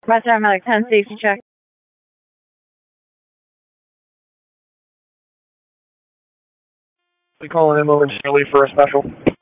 Roger, I'm at 10 safety check. We calling in momentarily for a special.